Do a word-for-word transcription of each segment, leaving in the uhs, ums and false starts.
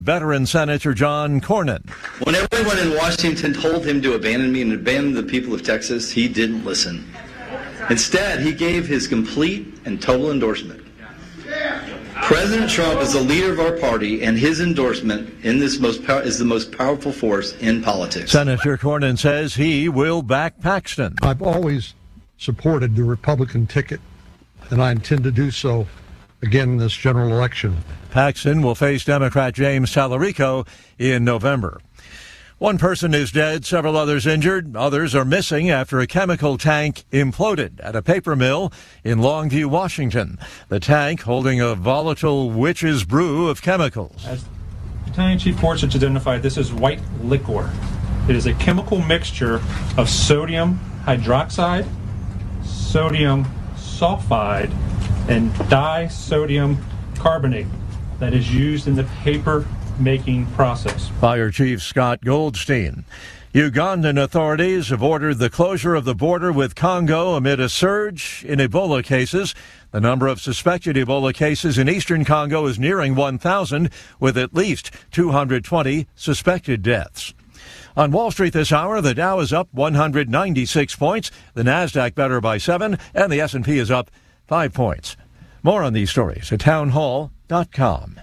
Veteran Senator John Cornyn. When everyone in Washington told him to abandon me and abandon the people of Texas, he didn't listen. Instead, he gave his complete and total endorsement. President Trump is the leader of our party, and his endorsement in this most pow- is the most powerful force in politics. Senator Cornyn says he will back Paxton. I've always supported the Republican ticket, and I intend to do so again in this general election. Paxton will face Democrat James Tallarico in November. One person is dead, several others injured. Others are missing after a chemical tank imploded at a paper mill in Longview, Washington. The tank holding a volatile witch's brew of chemicals. As battalion chief Porchich identified, this is white liquor. It is a chemical mixture of sodium hydroxide, sodium sulfide, and disodium carbonate that is used in the paper making process. Fire Chief Scott Goldstein. Ugandan authorities have ordered the closure of the border with Congo amid a surge in Ebola cases. The number of suspected Ebola cases in eastern Congo is nearing one thousand, with at least two hundred twenty suspected deaths. On Wall Street this hour, the Dow is up one hundred ninety-six points, the Nasdaq better by seven, and the S and P is up five points. More on these stories at townhall dot com.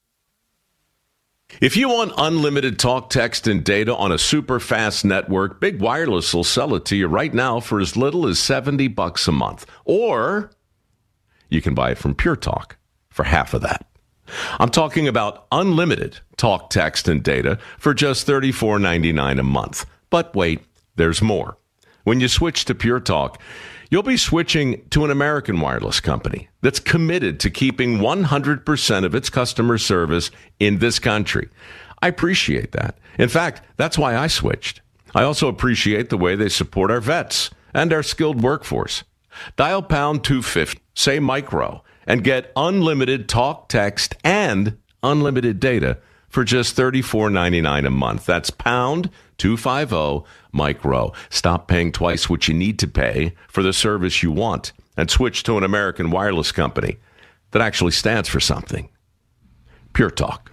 If you want unlimited talk, text, and data on a super fast network, Big Wireless will sell it to you right now for as little as seventy bucks a month. Or you can buy it from Pure Talk for half of that. I'm talking about unlimited talk, text, and data for just thirty-four ninety-nine a month. But wait, there's more. When you switch to Pure Talk, you'll be switching to an American wireless company that's committed to keeping one hundred percent of its customer service in this country. I appreciate that. In fact, that's why I switched. I also appreciate the way they support our vets and our skilled workforce. Dial pound two fifty, say micro, and get unlimited talk, text, and unlimited data for just thirty-four ninety-nine a month. That's pound two fifty micro. Stop paying twice what you need to pay for the service you want and switch to an American wireless company that actually stands for something. Pure Talk.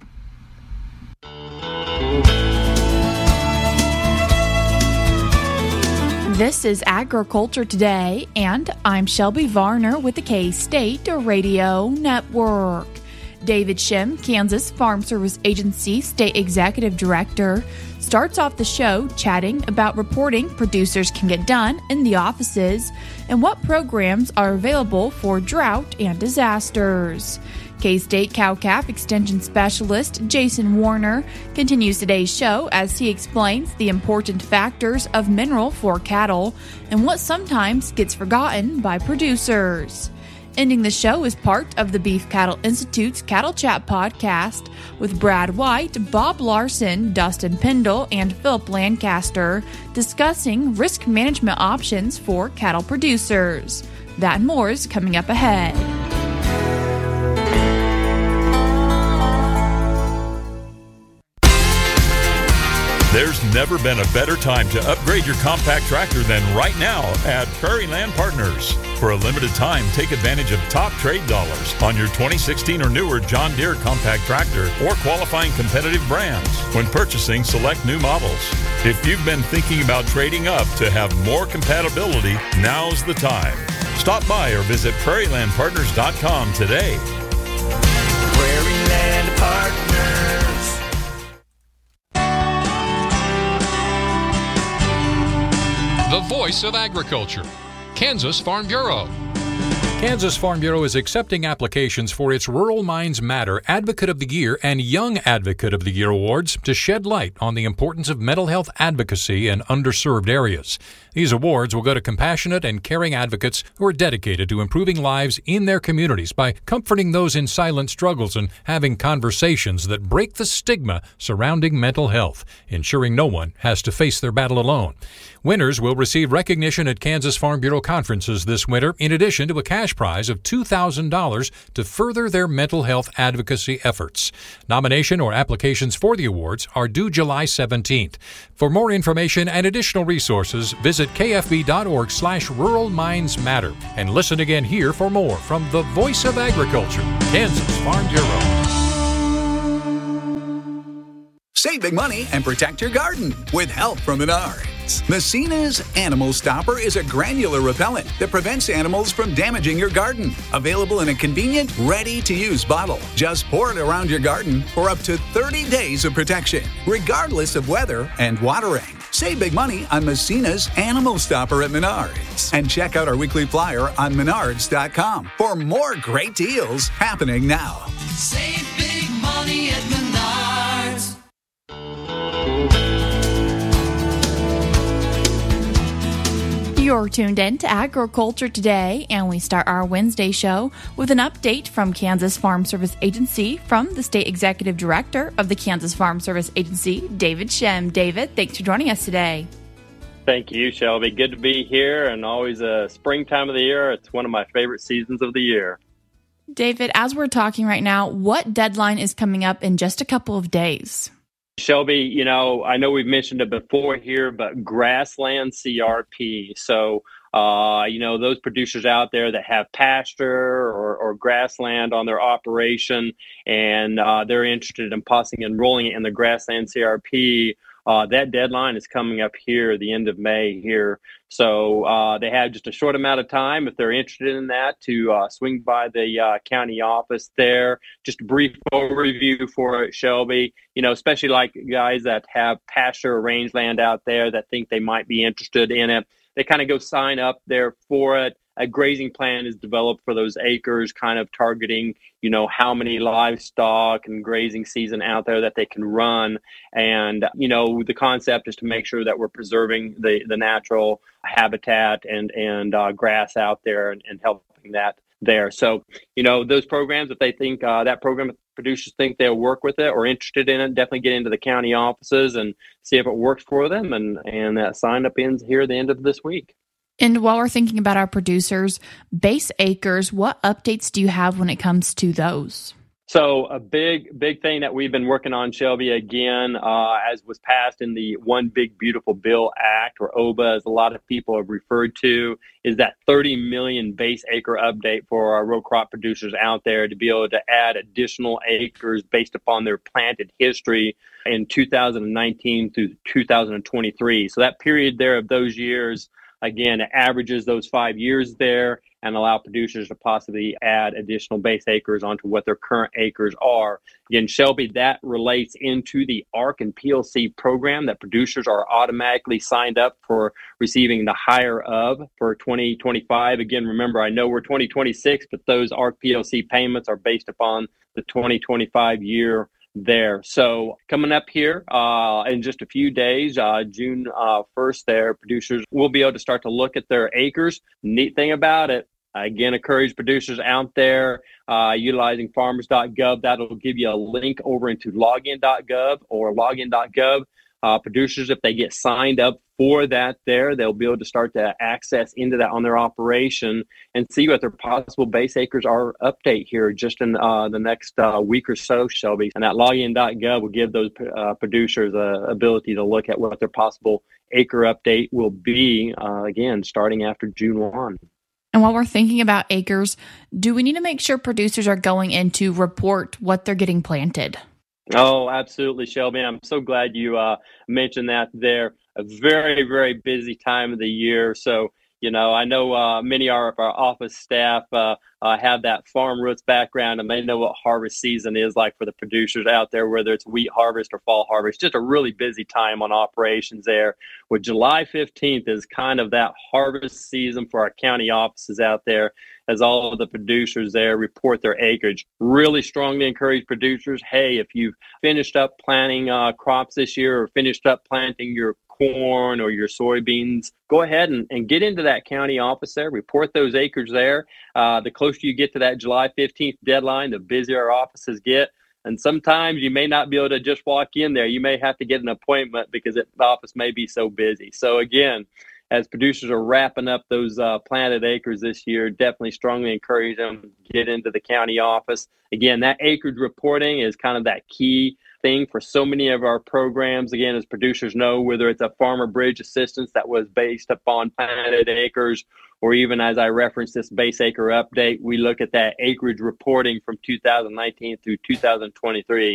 This is Agriculture Today, and I'm Shelby Varner with the K-State Radio Network. David Shim, Kansas Farm Service Agency State Executive Director, starts off the show chatting about reporting producers can get done in the offices and what programs are available for drought and disasters. K-State Cow-Calf Extension Specialist Jason Warner continues today's show as he explains the important factors of mineral for cattle and what sometimes gets forgotten by producers. Ending the show is part of the Beef Cattle Institute's Cattle Chat podcast with Brad White, Bob Larson, Dustin Pendle, and Philip Lancaster discussing risk management options for cattle producers. That and more is coming up ahead. There's never been a better time to upgrade your compact tractor than right now at Prairie Land Partners. For a limited time, take advantage of top trade dollars on your twenty sixteen or newer John Deere compact tractor or qualifying competitive brands when purchasing select new models. If you've been thinking about trading up to have more compatibility, now's the time. Stop by or visit prairie land partners dot com today. Prairie Land Partners. The voice of agriculture, Kansas Farm Bureau. Kansas Farm Bureau is accepting applications for its Rural Minds Matter Advocate of the Year and Young Advocate of the Year awards to shed light on the importance of mental health advocacy in underserved areas. These awards will go to compassionate and caring advocates who are dedicated to improving lives in their communities by comforting those in silent struggles and having conversations that break the stigma surrounding mental health, ensuring no one has to face their battle alone. Winners will receive recognition at Kansas Farm Bureau conferences this winter, in addition to a cash prize of two thousand dollars to further their mental health advocacy efforts. Nomination or applications for the awards are due July seventeenth. For more information and additional resources, visit kfb.org slash Rural Minds Matter. And listen again here for more from the Voice of Agriculture, Kansas Farm Bureau. Save big money and protect your garden with help from Menards. Messina's Animal Stopper is a granular repellent that prevents animals from damaging your garden. Available in a convenient, ready-to-use bottle. Just pour it around your garden for up to thirty days of protection, regardless of weather and watering. Save big money on Messina's Animal Stopper at Menards. And check out our weekly flyer on menards dot com for more great deals happening now. Save big money at Menards. You're tuned in to Agriculture Today, and we start our Wednesday show with an update from Kansas Farm Service Agency from the State Executive Director of the Kansas Farm Service Agency, David Shem. David, thanks for joining us today. Thank you, Shelby. Good to be here, and always a springtime of the year. It's one of my favorite seasons of the year. David, as we're talking right now, what deadline is coming up in just a couple of days? Shelby, you know, I know we've mentioned it before here, but grassland C R P. So, uh, you know, those producers out there that have pasture or, or grassland on their operation, and uh, they're interested in possibly enrolling it in the grassland C R P, uh, that deadline is coming up here at the end of May here. So uh, they have just a short amount of time, if they're interested in that, to uh, swing by the uh, county office there. Just a brief overview for it, Shelby. You know, especially like guys that have pasture or rangeland out there that think they might be interested in it. They kind of go sign up there for it. A grazing plan is developed for those acres, kind of targeting, you know, how many livestock and grazing season out there that they can run. And, you know, the concept is to make sure that we're preserving the, the natural habitat and, and uh, grass out there and, and helping that there. So, you know, those programs, if they think uh, that program, if producers think they'll work with it or interested in it, definitely get into the county offices and see if it works for them. And, and that sign up ends here at the end of this week. And while we're thinking about our producers, base acres, what updates do you have when it comes to those? So a big, big thing that we've been working on, Shelby, again, uh, as was passed in the One Big Beautiful Bill Act, or O B A, as a lot of people have referred to, is that thirty million base acre update for our row crop producers out there to be able to add additional acres based upon their planted history in two thousand nineteen through two thousand twenty-three. So that period there of those years, again, it averages those five years there and allow producers to possibly add additional base acres onto what their current acres are. Again, Shelby, that relates into the A R C and P L C program that producers are automatically signed up for receiving the higher of for twenty twenty-five. Again, remember, I know we're twenty twenty-six, but those A R C P L C payments are based upon the twenty twenty-five year there. So coming up here uh, in just a few days, uh, June uh, first there, producers will be able to start to look at their acres. Neat thing about it, I again encourage producers out there uh, utilizing farmers dot gov. That'll give you a link over into login dot gov or login dot gov. Uh, producers, if they get signed up for that there, they'll be able to start to access into that on their operation and see what their possible base acres are update here just in uh, the next uh, week or so, Shelby. And that login dot gov will give those uh, producers the ability to look at what their possible acre update will be, uh, again, starting after June first. And while we're thinking about acres, do we need to make sure producers are going in to report what they're getting planted? Oh, absolutely, Shelby. I'm so glad you uh, mentioned that there. A very, very busy time of the year. So, you know, I know uh, many of our, our office staff uh, uh, have that farm roots background, and they know what harvest season is like for the producers out there, whether it's wheat harvest or fall harvest. Just a really busy time on operations there. With July fifteenth is kind of that harvest season for our county offices out there, as all of the producers there report their acreage. Really strongly encourage producers, hey, if you've finished up planting uh, crops this year or finished up planting your corn or your soybeans, go ahead and, and get into that county office there, report those acres there. Uh, the closer you get to that July fifteenth deadline, the busier our offices get. And sometimes you may not be able to just walk in there. You may have to get an appointment because it, the office may be so busy. So again, as producers are wrapping up those uh, planted acres this year, definitely strongly encourage them to get into the county office. Again, that acreage reporting is kind of that key thing for so many of our programs. Again, as producers know, whether it's a farmer bridge assistance that was based upon planted acres, or even as I referenced this base acre update, we look at that acreage reporting from two thousand nineteen through two thousand twenty-three.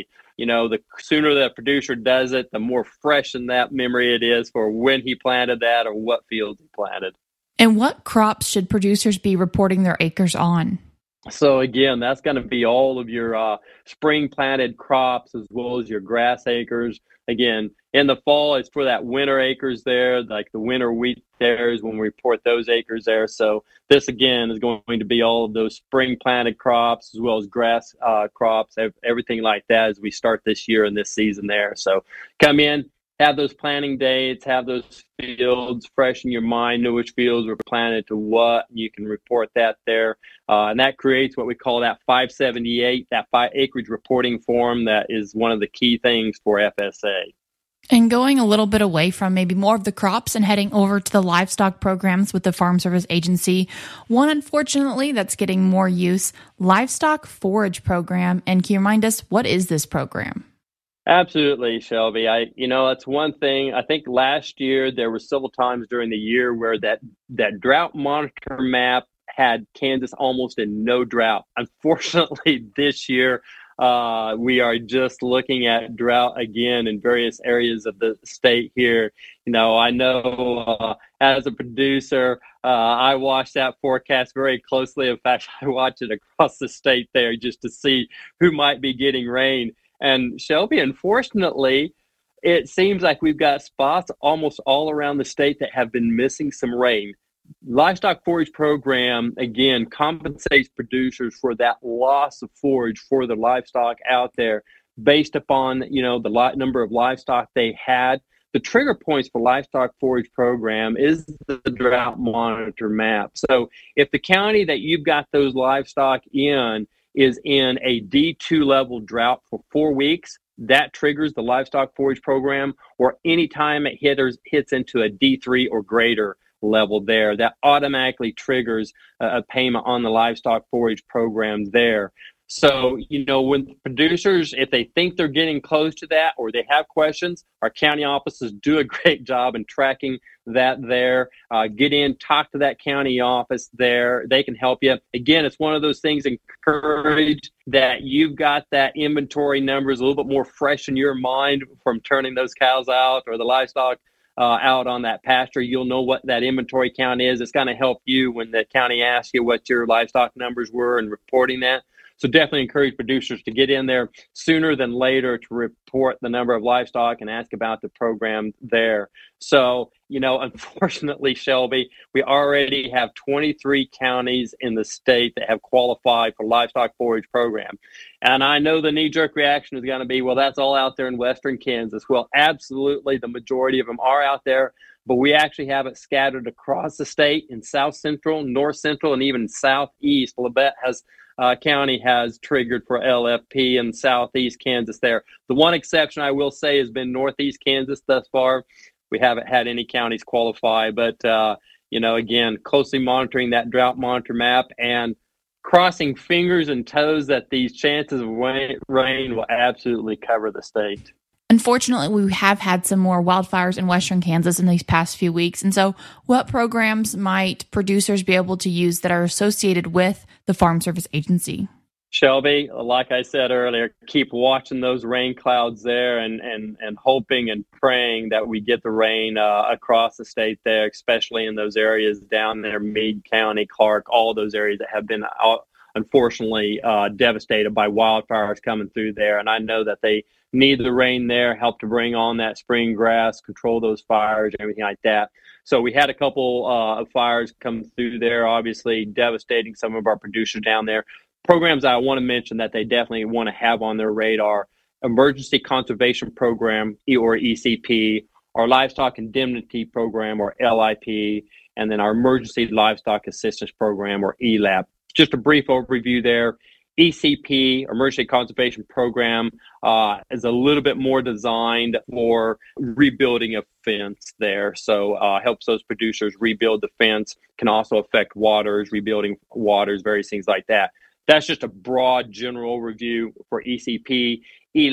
you know, the sooner the producer does it, the more fresh in that memory it is for when he planted that or what fields he planted. And what crops should producers be reporting their acres on? So again, that's going to be all of your uh, spring planted crops as well as your grass acres. Again, in the fall, it's for that winter acres there, like the winter wheat there is when we report those acres there. So this, again, is going to be all of those spring planted crops as well as grass uh, crops, everything like that as we start this year and this season there. So come in, have those planting dates, have those fields fresh in your mind, know which fields were planted to what. You can report that there. Uh, and that creates what we call that five seventy-eight, that five acreage reporting form that is one of the key things for F S A. And going a little bit away from maybe more of the crops and heading over to the livestock programs with the Farm Service Agency, one, unfortunately, that's getting more use, Livestock Forage Program. And can you remind us, what is this program? Absolutely, Shelby. I, you know, that's one thing. I think last year there were several times during the year where that, that drought monitor map had Kansas almost in no drought. Unfortunately, this year, uh, we are just looking at drought again in various areas of the state here. You know, I know uh, as a producer, uh, I watch that forecast very closely. In fact, I watch it across the state there just to see who might be getting rain. And Shelby, unfortunately, it seems like we've got spots almost all around the state that have been missing some rain. Livestock Forage Program, again, compensates producers for that loss of forage for the livestock out there based upon, you know, the li- number of livestock they had. The trigger points for Livestock Forage Program is the drought monitor map. So if the county that you've got those livestock in is in a D two level drought for four weeks, that triggers the Livestock Forage Program, or anytime it hitters, hits into a D three or greater level there, that automatically triggers a, a payment on the Livestock Forage Program there. So, you know, when producers, if they think they're getting close to that or they have questions, our county offices do a great job in tracking that there. Uh, get in, talk to that county office there. They can help you. Again, it's one of those things, encourage that you've got that inventory numbers a little bit more fresh in your mind from turning those cows out or the livestock uh, out on that pasture. You'll know what that inventory count is. It's going to help you when the county asks you what your livestock numbers were and reporting that. So definitely encourage producers to get in there sooner than later to report the number of livestock and ask about the program there. So, you know, unfortunately, Shelby, we already have twenty-three counties in the state that have qualified for Livestock Forage Program. And I know the knee-jerk reaction is going to be, well, that's all out there in western Kansas. Well, absolutely, the majority of them are out there. But we actually have it scattered across the state in south central, north central, and even southeast. Labette has uh, County has triggered for L F P in southeast Kansas there. The one exception I will say has been northeast Kansas thus far. We haven't had any counties qualify, but, uh, you know, again, closely monitoring that drought monitor map and crossing fingers and toes that these chances of rain will absolutely cover the state. Unfortunately, we have had some more wildfires in western Kansas in these past few weeks. And so what programs might producers be able to use that are associated with the Farm Service Agency? Shelby, like I said earlier, keep watching those rain clouds there and, and, and hoping and praying that we get the rain uh, across the state there, especially in those areas down there, Meade County, Clark, all those areas that have been out, unfortunately uh, devastated by wildfires coming through there. And I know that they need the rain there, help to bring on that spring grass, control those fires, everything like that. So we had a couple uh, of fires come through there, obviously devastating some of our producers down there. Programs I want to mention that they definitely want to have on their radar: Emergency Conservation Program, or E C P, our Livestock Indemnity Program, or L I P, and then our Emergency Livestock Assistance Program, or E L A P. Just a brief overview there. E C P, Emergency Conservation Program, uh, is a little bit more designed for rebuilding a fence there. So uh, helps those producers rebuild the fence, can also affect waters, rebuilding waters, various things like that. That's just a broad general review for E C P. E L A P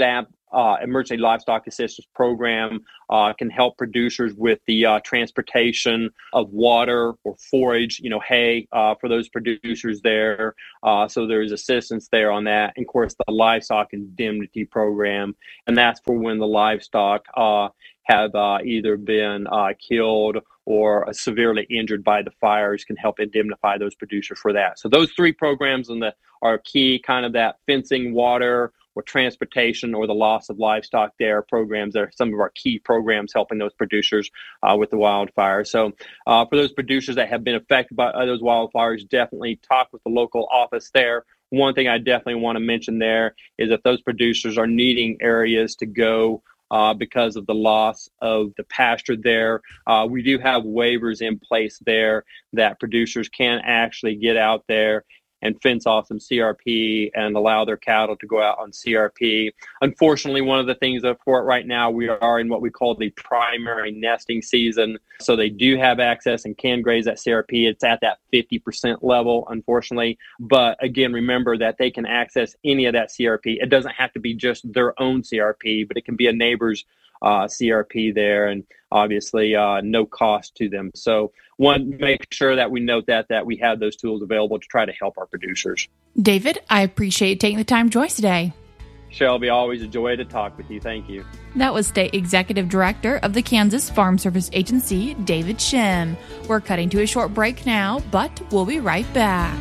uh, emergency livestock assistance program uh, can help producers with the uh, transportation of water or forage, you know, hay uh, for those producers there. Uh, so there's assistance there on that. And of course, the livestock indemnity program, and that's for when the livestock uh, have uh, either been uh, killed or severely injured by the fires, can help indemnify those producers for that. So those three programs and the are key, kind of that fencing, water, or transportation, or the loss of livestock there programs are some of our key programs helping those producers uh, with the wildfires. So uh, for those producers that have been affected by those wildfires, definitely talk with the local office there. One thing I definitely want to mention there is that those producers are needing areas to go Uh, because of the loss of the pasture there. Uh, we do have waivers in place there that producers can actually get out there and fence off some C R P and allow their cattle to go out on C R P. Unfortunately, one of the things that for it right now, we are in what we call the primary nesting season. So they do have access and can graze that C R P. It's at that fifty percent level, unfortunately. But again, remember that they can access any of that C R P. It doesn't have to be just their own C R P, but it can be a neighbor's uh, C R P there, and obviously uh, no cost to them. So one, make sure that we note that, that we have those tools available to try to help our producers. David, I appreciate you taking the time to join us today. Shelby, always a joy to talk with you. Thank you. That was State Executive Director of the Kansas Farm Service Agency, David Shim. We're cutting to a short break now, but we'll be right back.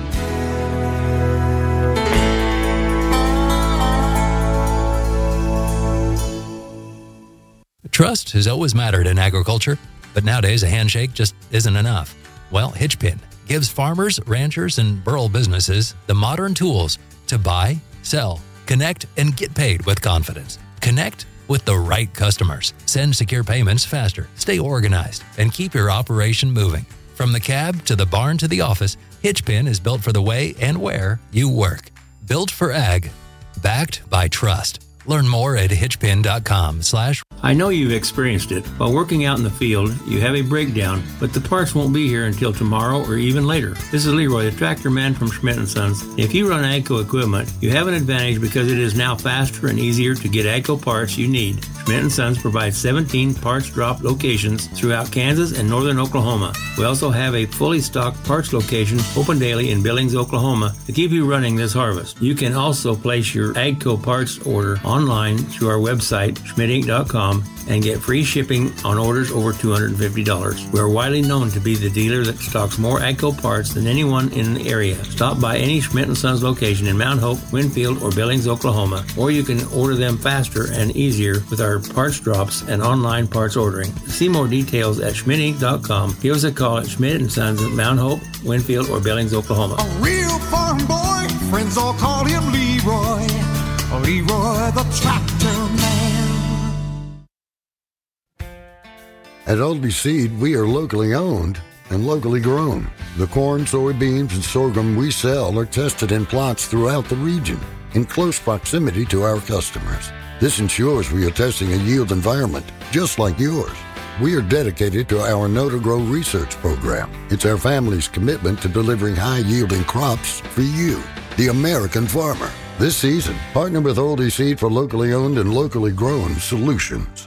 Trust has always mattered in agriculture, but nowadays a handshake just isn't enough. Well, Hitchpin gives farmers, ranchers, and rural businesses the modern tools to buy, sell, connect, and get paid with confidence. Connect with the right customers. Send secure payments faster, stay organized, and keep your operation moving. From the cab to the barn to the office, Hitchpin is built for the way and where you work. Built for ag, backed by trust. Learn more at hitchpin.com slash. I know you've experienced it. While working out in the field, you have a breakdown, but the parts won't be here until tomorrow or even later. This is Leroy, the tractor man from Schmidt and Sons. If you run AGCO equipment, you have an advantage because it is now faster and easier to get AGCO parts you need. Schmidt and Sons provides seventeen parts drop locations throughout Kansas and northern Oklahoma. We also have a fully stocked parts location open daily in Billings, Oklahoma to keep you running this harvest. You can also place your AGCO parts order online through our website, schmidt inc dot com, and get free shipping on orders over two hundred fifty dollars. We are widely known to be the dealer that stocks more AGCO parts than anyone in the area. Stop by any Schmidt and Sons location in Mount Hope, Winfield, or Billings, Oklahoma, or you can order them faster and easier with our parts drops and online parts ordering. See more details at schmidt inc dot com. Give us a call at Schmidt and Sons at Mount Hope, Winfield, or Billings, Oklahoma. A real farm boy, friends all call him Leroy. Leroy the tractor man. At Oldie Seed, we are locally owned and locally grown. The corn, soybeans, and sorghum we sell are tested in plots throughout the region in close proximity to our customers. This ensures we are testing a yield environment just like yours. We are dedicated to our Know to Grow research program. It's our family's commitment to delivering high-yielding crops for you, the American farmer. This season, partner with Oldie Seed for locally owned and locally grown solutions.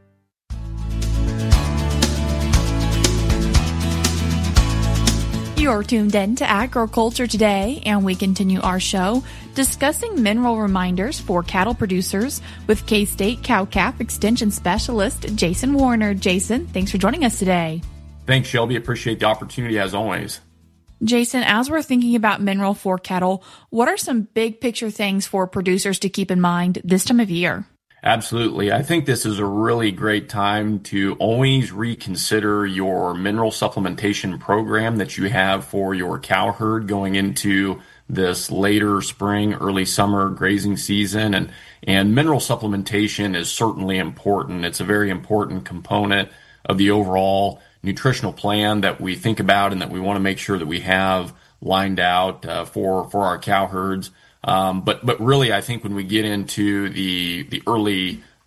You're tuned in to Agriculture Today, and we continue our show discussing mineral reminders for cattle producers with K-State Cow-Calf Extension Specialist Jason Warner. Jason, thanks for joining us today. Thanks, Shelby. Appreciate the opportunity as always. Jason, as we're thinking about mineral for cattle, what are some big picture things for producers to keep in mind this time of year? Absolutely. I think this is a really great time to always reconsider your mineral supplementation program that you have for your cow herd going into this later spring, early summer grazing season. And, and mineral supplementation is certainly important. It's a very important component of the overall nutritional plan that we think about and that we want to make sure that we have lined out uh, for for our cow herds. Um, but but really, I think when we get into the the early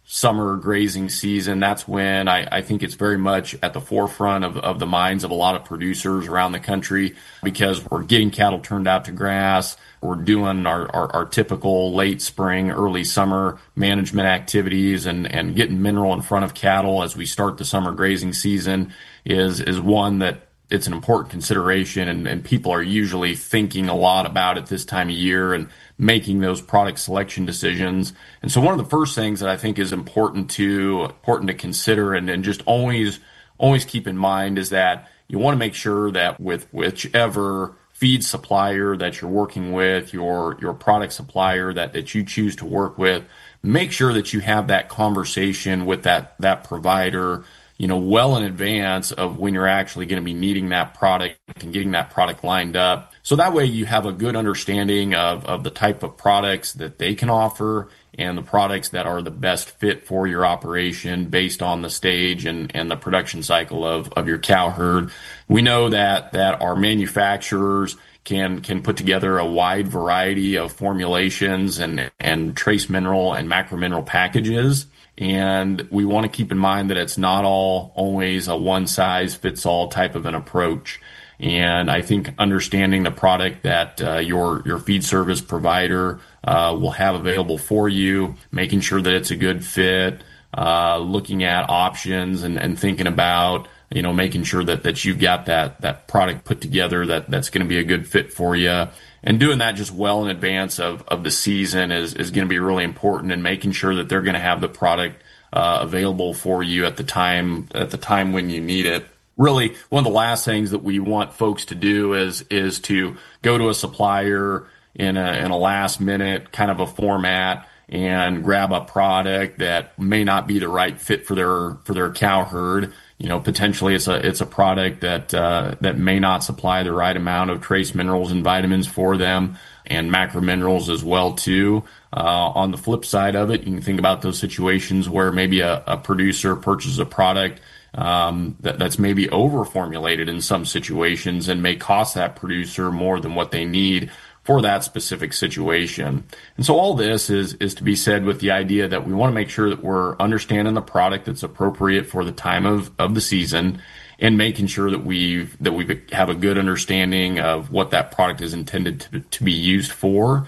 summer grazing season, that's when I, I think it's very much at the forefront of, of the minds of a lot of producers around the country, because we're getting cattle turned out to grass. We're doing our, our, our typical late spring, early summer management activities, and, and getting mineral in front of cattle as we start the summer grazing season is, is one that it's an important consideration, and, and people are usually thinking a lot about it this time of year and making those product selection decisions. And so one of the first things that I think is important to important to consider and, and just always always keep in mind is that you want to make sure that with whichever feed supplier that you're working with, your your product supplier that, that you choose to work with, make sure that you have that conversation with that that provider, you know, well in advance of when you're actually going to be needing that product and getting that product lined up. So that way you have a good understanding of, of the type of products that they can offer and the products that are the best fit for your operation based on the stage and, and the production cycle of, of your cow herd. We know that, that our manufacturers can can put together a wide variety of formulations and, and trace mineral and macro mineral packages. And we want to keep in mind that it's not all always a one-size-fits-all type of an approach. And I think understanding the product that uh, your your feed service provider uh, will have available for you, making sure that it's a good fit, uh, looking at options and, and thinking about, you know, making sure that, that you've got that, that product put together that, that's going to be a good fit for you. And doing that just well in advance of, of the season is, is going to be really important, and making sure that they're going to have the product uh, available for you at the time at the time when you need it. Really, one of the last things that we want folks to do is is to go to a supplier in a in a last minute kind of a format and grab a product that may not be the right fit for their for their cow herd. You know, potentially it's a it's a product that uh, that may not supply the right amount of trace minerals and vitamins for them, and macro minerals as well too. Uh, on the flip side of it, you can think about those situations where maybe a, a producer purchases a product um, that, that's maybe over formulated in some situations and may cost that producer more than what they need for that specific situation. And so all this is is to be said with the idea that we want to make sure that we're understanding the product that's appropriate for the time of, of the season, and making sure that we that we have a good understanding of what that product is intended to, to be used for,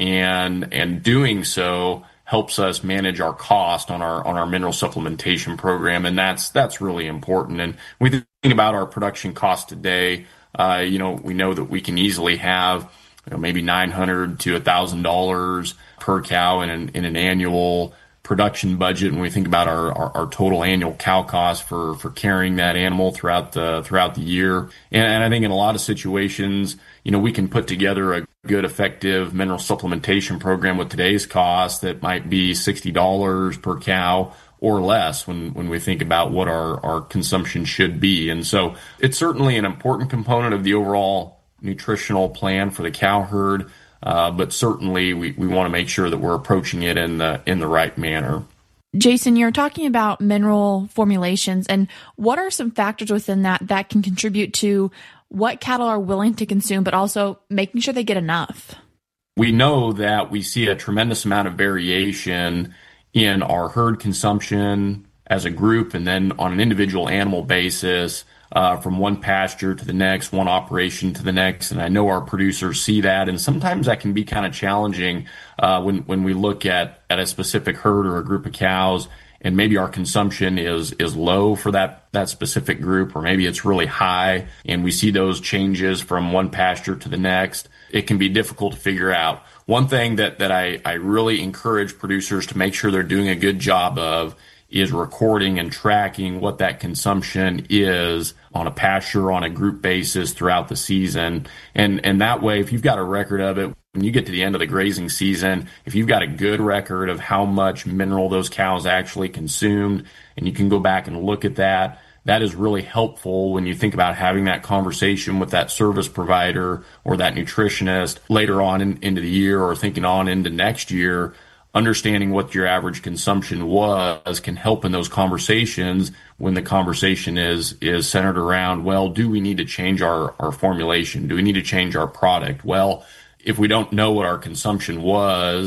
and and doing so helps us manage our cost on our on our mineral supplementation program, and that's that's really important. And when we think about our production cost today, uh, you know, we know that we can easily have, you know, maybe nine hundred to a thousand dollars per cow in an in an annual production budget. When we think about our, our, our total annual cow cost for, for carrying that animal throughout the throughout the year, and, and I think in a lot of situations, you know, we can put together a good, effective mineral supplementation program with today's cost that might be sixty dollars per cow or less when, when we think about what our, our consumption should be. And so it's certainly an important component of the overall nutritional plan for the cow herd. Uh, but certainly we, we want to make sure that we're approaching it in the in the right manner. Jason, you're talking about mineral formulations, and what are some factors within that that can contribute to what cattle are willing to consume, but also making sure they get enough? We know that we see a tremendous amount of variation in our herd consumption as a group, and then on an individual animal basis, Uh, from one pasture to the next, one operation to the next. And I know our producers see that, and sometimes that can be kind of challenging uh, when, when we look at, at a specific herd or a group of cows, and maybe our consumption is is low for that, that specific group, or maybe it's really high, and we see those changes from one pasture to the next. It can be difficult to figure out. One thing that, that I, I really encourage producers to make sure they're doing a good job of is recording and tracking what that consumption is on a pasture, on a group basis throughout the season. And and that way, if you've got a record of it, when you get to the end of the grazing season, if you've got a good record of how much mineral those cows actually consumed, and you can go back and look at that, that is really helpful when you think about having that conversation with that service provider or that nutritionist later on in, into the year, or thinking on into next year. Understanding what your average consumption was can help in those conversations when the conversation is is centered around, well, do we need to change our, our formulation? Do we need to change our product? Well, if we don't know what our consumption was,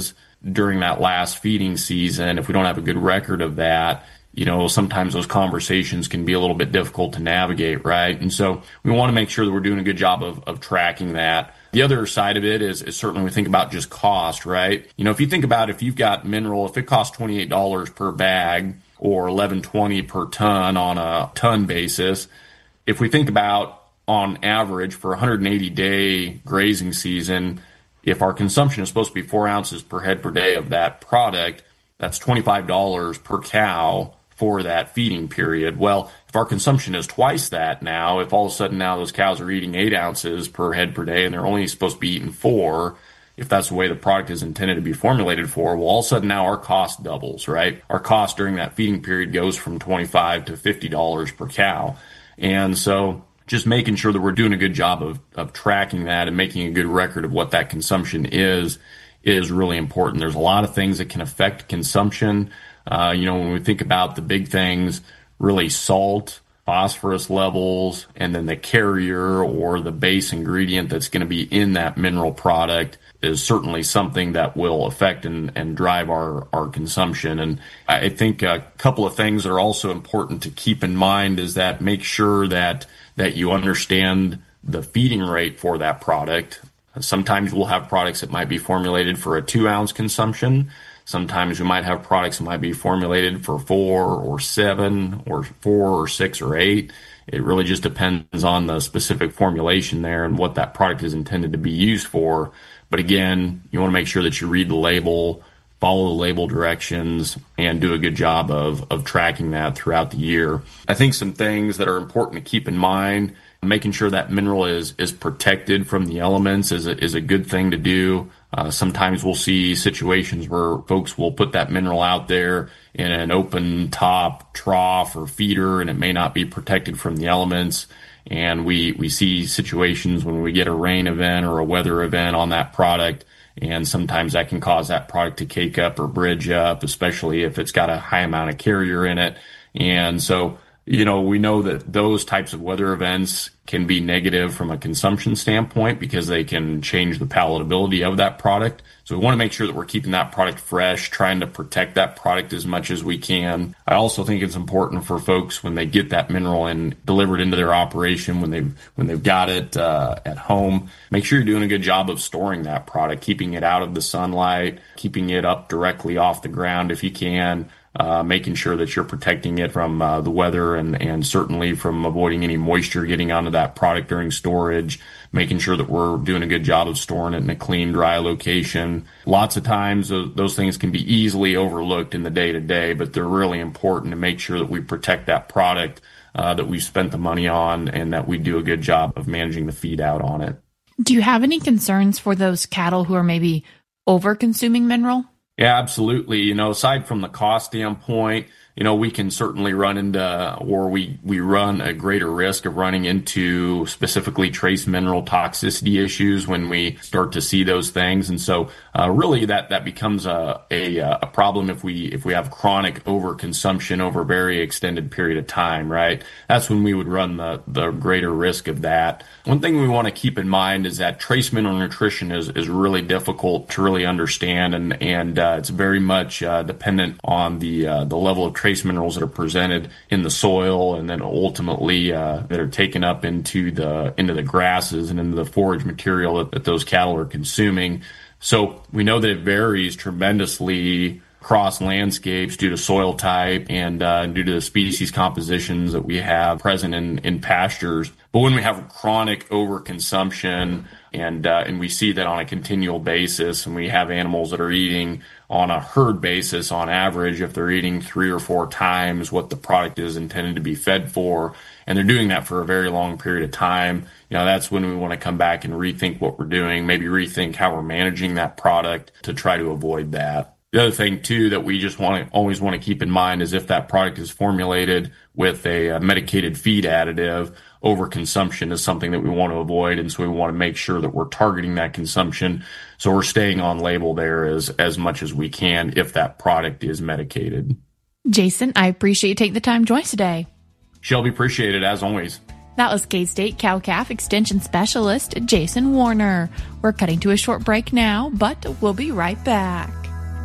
during that last feeding season, if we don't have a good record of that, you know, sometimes those conversations can be a little bit difficult to navigate, right? And so we want to make sure that we're doing a good job of, of tracking that. The other side of it is, is certainly we think about just cost, right? You know, if you think about if you've got mineral, if it costs twenty-eight dollars per bag or eleven twenty per ton on a ton basis, if we think about on average for a one hundred eighty day grazing season, if our consumption is supposed to be four ounces per head per day of that product, that's twenty-five dollars per cow for that feeding period. Well, if our consumption is twice that now, if all of a sudden now those cows are eating eight ounces per head per day and they're only supposed to be eating four, if that's the way the product is intended to be formulated for, well, all of a sudden now our cost doubles, right? Our cost during that feeding period goes from twenty-five to fifty dollars per cow. And so just making sure that we're doing a good job of, of tracking that and making a good record of what that consumption is, is really important. There's a lot of things that can affect consumption. Uh, you know, when we think about the big things, really salt, phosphorus levels, and then the carrier or the base ingredient that's going to be in that mineral product is certainly something that will affect and, and drive our, our consumption. And I think a couple of things that are also important to keep in mind is that make sure that, that you understand the feeding rate for that product. Sometimes we'll have products that might be formulated for a two ounce consumption. Sometimes we might have products that might be formulated for four or seven or four or six or eight. It really just depends on the specific formulation there and what that product is intended to be used for. But again, you want to make sure that you read the label, follow the label directions, and do a good job of, of tracking that throughout the year. I think some things that are important to keep in mind, making sure that mineral is is protected from the elements is a, is a good thing to do. Uh, sometimes we'll see situations where folks will put that mineral out there in an open top trough or feeder, and it may not be protected from the elements. And we, we see situations when we get a rain event or a weather event on that product, and sometimes that can cause that product to cake up or bridge up, especially if it's got a high amount of carrier in it. And so, you know, we know that those types of weather events can be negative from a consumption standpoint because they can change the palatability of that product. So we want to make sure that we're keeping that product fresh, trying to protect that product as much as we can. I also think it's important for folks when they get that mineral and delivered into their operation, when they've, when they've got it uh, at home, make sure you're doing a good job of storing that product, keeping it out of the sunlight, keeping it up directly off the ground if you can. Uh, making sure that you're protecting it from uh, the weather and, and certainly from avoiding any moisture getting onto that product during storage, making sure that we're doing a good job of storing it in a clean, dry location. Lots of times those, those things can be easily overlooked in the day-to-day, but they're really important to make sure that we protect that product uh, that we've spent the money on and that we do a good job of managing the feed out on it. Do you have any concerns for those cattle who are maybe over-consuming mineral? Yeah, absolutely. You know, aside from the cost standpoint, you know, we can certainly run into, or we, we run a greater risk of running into specifically trace mineral toxicity issues when we start to see those things. And so, uh, really that, that becomes a, a, a problem if we, if we have chronic overconsumption over a very extended period of time, right? That's when we would run the, the greater risk of that. One thing we want to keep in mind is that trace mineral nutrition is, is really difficult to really understand, and, and, uh, it's very much, uh, dependent on the, uh, the level of trace minerals that are presented in the soil and then ultimately uh, that are taken up into the into the grasses and into the forage material that, that those cattle are consuming. So we know that it varies tremendously across landscapes due to soil type and uh, due to the species compositions that we have present in, in pastures. But when we have chronic overconsumption and uh, and we see that on a continual basis, and we have animals that are eating on a herd basis on average, if they're eating three or four times what the product is intended to be fed for, and they're doing that for a very long period of time, you know, that's when we want to come back and rethink what we're doing, maybe rethink how we're managing that product to try to avoid that. The other thing, too, that we just want to always want to keep in mind is if that product is formulated with a, a medicated feed additive, overconsumption is something that we want to avoid. And so we want to make sure that we're targeting that consumption. So we're staying on label there as, as much as we can if that product is medicated. Jason, I appreciate you taking the time to join us today. Shelby, appreciate it as always. That was K-State Cow-Calf Extension Specialist Jason Warner. We're cutting to a short break now, but we'll be right back.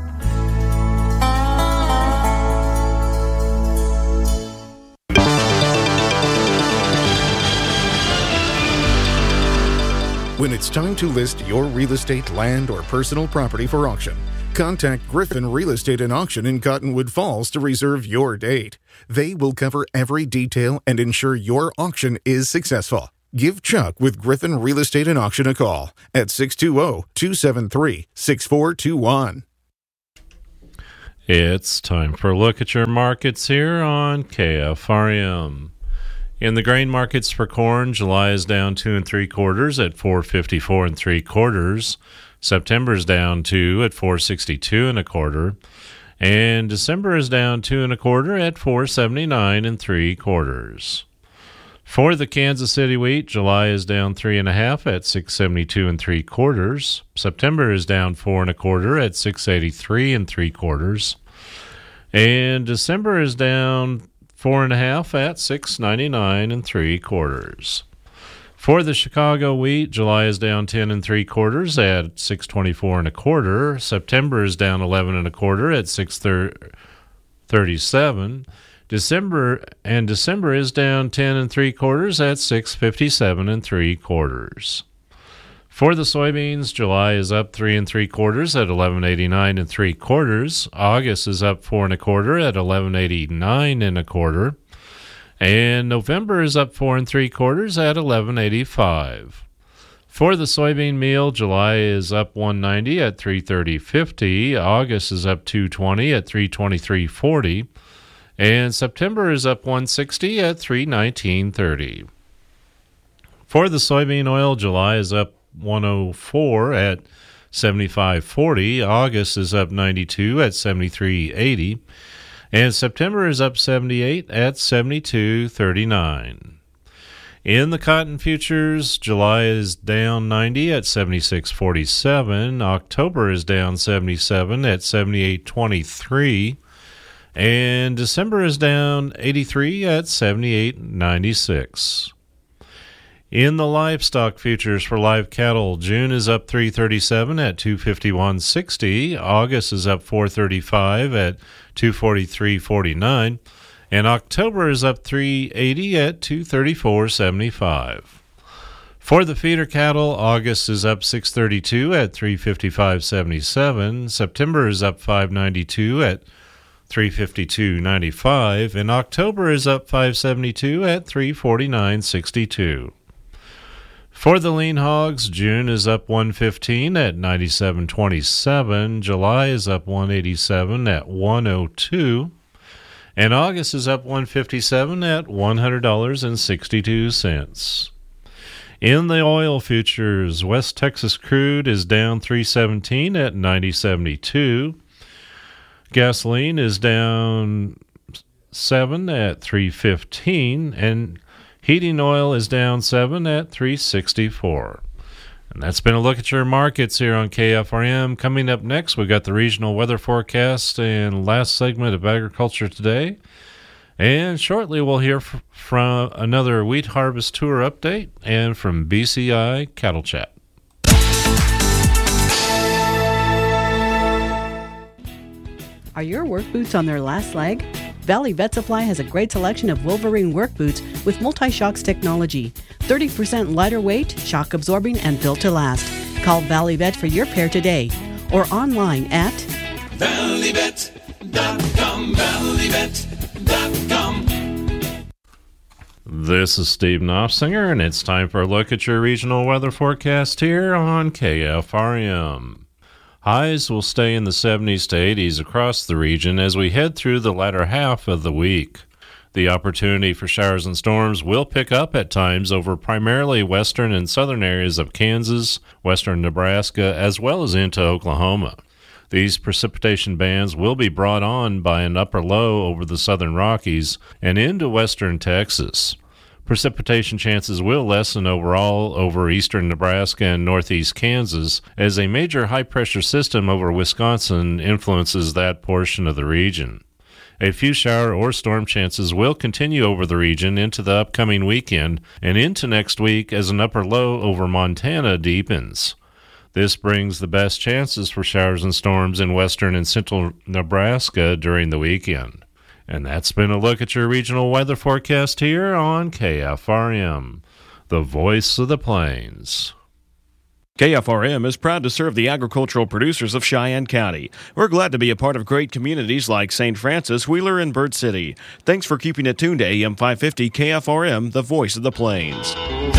When it's time to list your real estate, land, or personal property for auction, contact Griffin Real Estate and Auction in Cottonwood Falls to reserve your date. They will cover every detail and ensure your auction is successful. Give Chuck with Griffin Real Estate and Auction a call at six two zero, two seven three, six four two one. It's time for a look at your markets here on K F R M. In the grain markets for corn, July is down two and three quarters at four fifty-four and three quarters. September is down two at four sixty-two and a quarter, and December is down two and a quarter at four seventy-nine and three quarters. For the Kansas City wheat, July is down three and a half at six seventy-two and three quarters. September is down four and a quarter at six eighty-three and three quarters, and December is down four and a half at six ninety-nine and three quarters. For the Chicago wheat, July is down ten and three quarters at six twenty-four and a quarter. September is down eleven and a quarter at six thirty-seven. December and December is down ten and three quarters at six fifty-seven and three quarters. For the soybeans, July is up three and three quarters at eleven eighty-nine and three quarters. August is up four and a quarter at eleven eighty-nine and a quarter, and November is up four and three quarters at eleven eighty-five. For the soybean meal, July is up one ninety at three thirty fifty. August is up two twenty at three twenty-three forty, and September is up one sixty at three nineteen thirty. For the soybean oil, July is up one oh four at seventy-five forty. August is up ninety-two at seventy-three eighty, and September is up seventy-eight at seventy-two thirty-nine. In the cotton futures, July is down ninety at seventy-six forty-seven. October is down seventy-seven at seventy-eight twenty-three, and December is down eighty-three at seventy-eight ninety-six. In the livestock futures for live cattle, June is up three thirty-seven at two fifty-one sixty. August is up four thirty-five at two forty-three forty-nine, and October is up three eighty at two thirty-four seventy-five. For the feeder cattle, August is up six thirty-two at three fifty-five seventy-seven. September is up five ninety-two at three fifty-two ninety-five, and October is up five seventy-two at three forty-nine sixty-two. For the lean hogs, June is up one fifteen at ninety-seven twenty-seven. July is up one eighty-seven at one oh two, and August is up one fifty-seven at one hundred dollars and sixty-two cents. In the oil futures, West Texas crude is down three seventeen at ninety seventy-two. Gasoline is down seven at three fifteen, and heating oil is down seven at three sixty-four. And that's been a look at your markets here on K F R M. Coming up next, we've got the regional weather forecast and last segment of Agriculture Today. And shortly, we'll hear f- from another wheat harvest tour update and from B C I Cattle Chat. Are your work boots on their last leg? Valley Vet Supply has a great selection of Wolverine work boots with multi-shocks technology. thirty percent lighter weight, shock absorbing, and built to last. Call Valley Vet for your pair today or online at valley vet dot com. valley vet dot com. This is Steve Knopfsinger, and it's time for a look at your regional weather forecast here on K F R M. Highs will stay in the seventies to eighties across the region as we head through the latter half of the week. The opportunity for showers and storms will pick up at times over primarily western and southern areas of Kansas, western Nebraska, as well as into Oklahoma. These precipitation bands will be brought on by an upper low over the southern Rockies and into western Texas. Precipitation chances will lessen overall over eastern Nebraska and northeast Kansas as a major high-pressure system over Wisconsin influences that portion of the region. A few shower or storm chances will continue over the region into the upcoming weekend and into next week as an upper low over Montana deepens. This brings the best chances for showers and storms in western and central Nebraska during the weekend. And that's been a look at your regional weather forecast here on K F R M, the voice of the plains. K F R M is proud to serve the agricultural producers of Cheyenne County. We're glad to be a part of great communities like Saint Francis, Wheeler, and Bird City. Thanks for keeping it tuned to A M five fifty K F R M, the voice of the plains.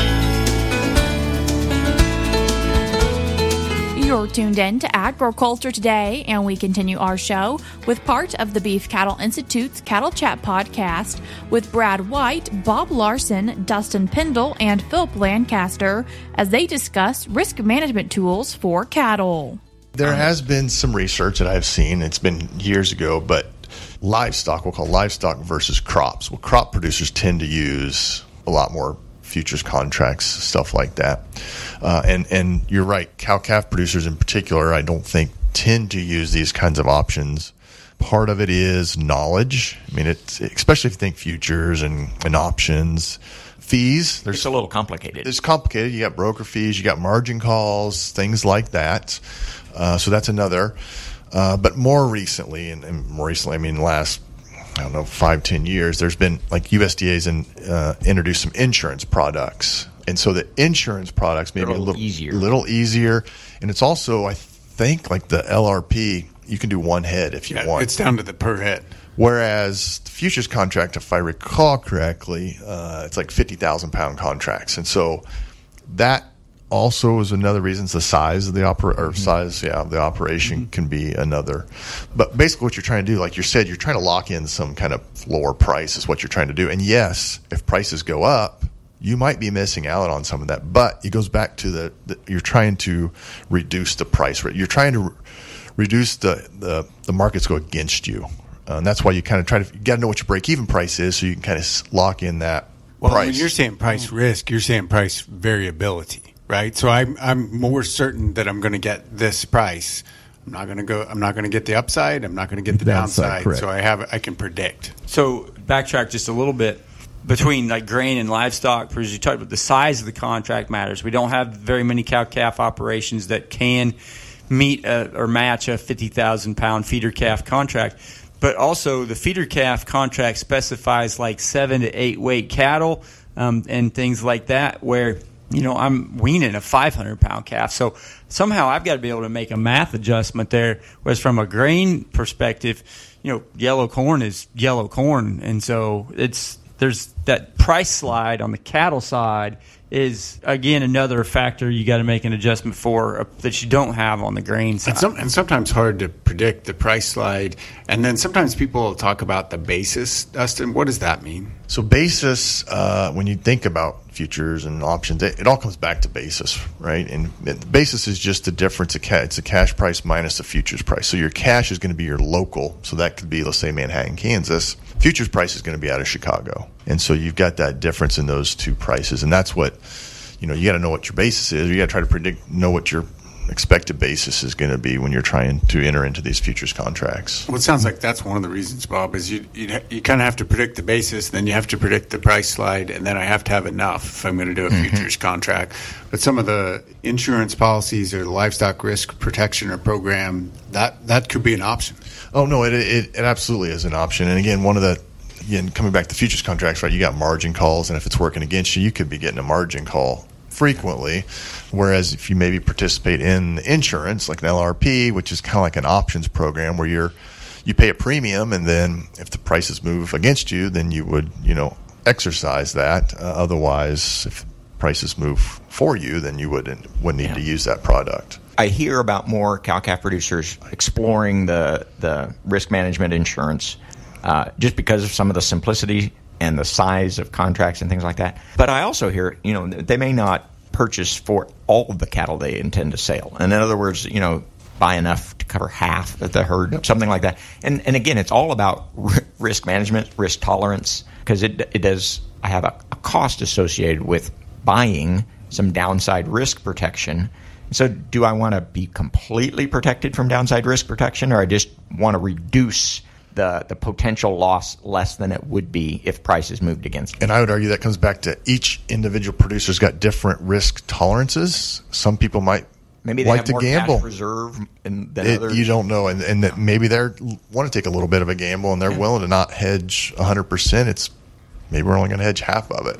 You're tuned in to Agriculture Today, and we continue our show with part of the Beef Cattle Institute's Cattle Chat podcast with Brad White, Bob Larson, Dustin Pendle, and Philip Lancaster as they discuss risk management tools for cattle. There has been some research that I've seen. It's been years ago, but livestock, we'll call livestock versus crops. Well, crop producers tend to use a lot more futures contracts, stuff like that. Uh, and, and you're right, cow-calf producers in particular, I don't think tend to use these kinds of options. Part of it is knowledge. I mean, it's, especially if you think futures and, and options. Fees. There's, it's a little complicated. It's complicated. You got broker fees, you got margin calls, things like that. Uh, so that's another. Uh, but more recently, and, and more recently, I mean, last I don't know, five, ten years, there's been like U S D A's in, uh, introduced some insurance products. And so the insurance products may be a little easier. little easier. And it's also, I think, like the L R P, you can do one head if you yeah, want. It's down to the per head. Whereas the futures contract, if I recall correctly, uh, it's like fifty thousand pound contracts. And so that also is another reason. The size of the opera or mm-hmm. size, yeah, of the operation mm-hmm. can be another. But basically, what you're trying to do, like you said, you're trying to lock in some kind of floor price is what you're trying to do. And yes, if prices go up, you might be missing out on some of that. But it goes back to the, the you're trying to reduce the price rate. You're trying to re- reduce the, the the markets go against you, uh, and that's why you kind of try to you got to know what your break even price is, so you can kind of lock in that well, price. When you're saying price risk, you're saying price variability. Right, so I'm I'm more certain that I'm going to get this price. I'm not going to go. I'm not going to get the upside. I'm not going to get the downside. downside so I have I can predict. So backtrack just a little bit between like grain and livestock, because you talked about the size of the contract matters. We don't have very many cow calf operations that can meet a, or match a fifty thousand pound feeder calf contract. But also the feeder calf contract specifies like seven to eight weight cattle um, and things like that, where you know, I'm weaning a five hundred pound calf. So somehow I've got to be able to make a math adjustment there. Whereas from a grain perspective, you know, yellow corn is yellow corn. And so it's there's that price slide on the cattle side is, again, another factor you got to make an adjustment for uh, that you don't have on the grain side. And, some, and sometimes hard to predict the price slide. And then sometimes people talk about the basis. Dustin, what does that mean? So basis, uh, when you think about futures and options, it, it all comes back to basis, right? And the basis is just the difference. Of ca- it's a cash price minus the futures price. So your cash is going to be your local. So that could be, let's say, Manhattan, Kansas. Futures price is going to be out of Chicago. And so you've got that difference in those two prices. And that's what, you know, you got to know what your basis is. You got to try to predict, know what your expected basis is going to be when you're trying to enter into these futures contracts. Well, it sounds like that's one of the reasons, Bob, is you you, you kind of have to predict the basis, then you have to predict the price slide, and then I have to have enough if I'm going to do a mm-hmm. futures contract. But some of the insurance policies or the livestock risk protection or program, that, that could be an option. Oh, no, it, it it absolutely is an option. And again, one of the, again, coming back to futures contracts, right, you got margin calls, and if it's working against you, you could be getting a margin call frequently. Whereas if you maybe participate in insurance, like an L R P, which is kind of like an options program where you're you pay a premium, and then if the prices move against you, then you would, you know, exercise that. Uh, otherwise, if prices move for you, then you wouldn't wouldn't need yeah. to use that product. I hear about more cow-calf producers exploring the the risk management insurance uh, just because of some of the simplicity and the size of contracts and things like that. But I also hear, you know, they may not purchase for all of the cattle they intend to sell. And in other words, you know, buy enough to cover half of the herd, yep. something like that. And and again, it's all about r- risk management, risk tolerance, because it it does I have a, a cost associated with buying some downside risk protection. So do I want to be completely protected from downside risk protection, or I just want to reduce the the potential loss less than it would be if prices moved against me? And I would argue that comes back to each individual producer's got different risk tolerances. Some people might maybe they like have to more gamble. Cash reserve than it, others. You don't know, and, and that maybe they want to take a little bit of a gamble, and they're yeah. willing to not hedge one hundred percent. It's maybe we're only going to hedge half of it. Yeah.